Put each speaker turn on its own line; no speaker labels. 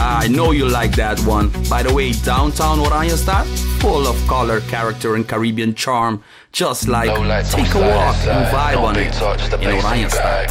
I know you like that one. By the way, downtown Oranjestad, full of color, character, and Caribbean charm. Just like take a walk and vibe on it in Oranjestad.